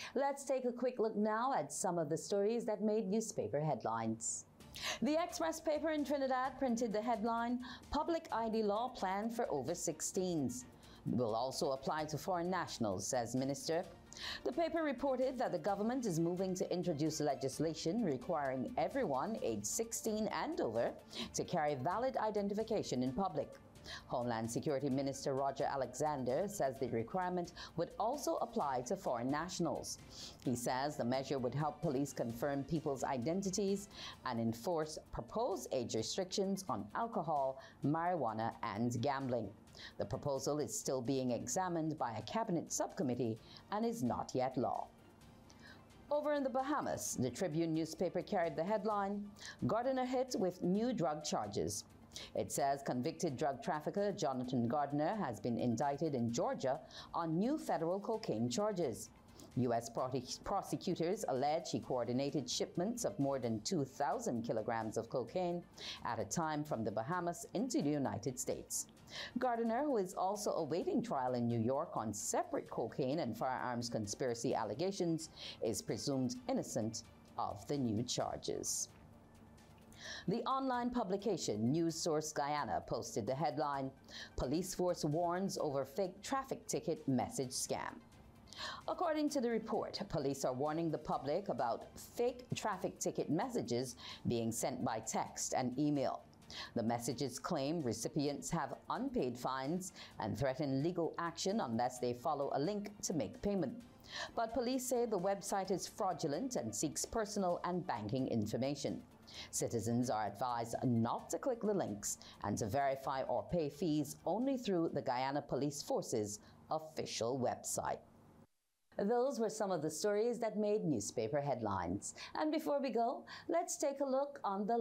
Let's take a quick look now at some of the stories that made newspaper headlines. The Express paper in Trinidad printed the headline, "Public ID Law Planned for Over 16s. Will also apply to foreign nationals," says Minister. The paper reported that the government is moving to introduce legislation requiring everyone aged 16 and over to carry valid identification in public. Homeland Security Minister Roger Alexander says the requirement would also apply to foreign nationals. He says the measure would help police confirm people's identities and enforce proposed age restrictions on alcohol, marijuana, and gambling. The proposal is still being examined by a cabinet subcommittee and is not yet law. Over in the Bahamas, the Tribune newspaper carried the headline, "Gardiner hit with new drug charges." It says convicted drug trafficker Jonathan Gardiner has been indicted in Georgia on new federal cocaine charges. U.S. prosecutors allege he coordinated shipments of more than 2,000 kilograms of cocaine at a time from the Bahamas into the United States. Gardiner, who is also awaiting trial in New York on separate cocaine and firearms conspiracy allegations, is presumed innocent of the new charges. The online publication News Source Guyana posted the headline, "Police Force Warns Over Fake Traffic Ticket Message Scam." According to the report, police are warning the public about fake traffic ticket messages being sent by text and email. The messages claim recipients have unpaid fines and threaten legal action unless they follow a link to make payment. But police say the website is fraudulent and seeks personal and banking information. Citizens are advised not to click the links and to verify or pay fees only through the Guyana Police Force's official website. Those were some of the stories that made newspaper headlines. And before we go, let's take a look on the